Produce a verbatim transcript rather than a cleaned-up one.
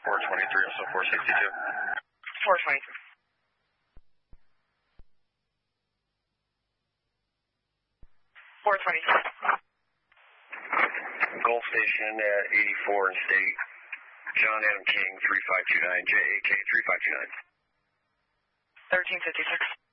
four twenty-three, also four sixty-two. four twenty-three. four twenty-three. Gulf Station at eighty-four and State. John Adam King, three five two nine, J A K three five two nine. thirteen fifty-six.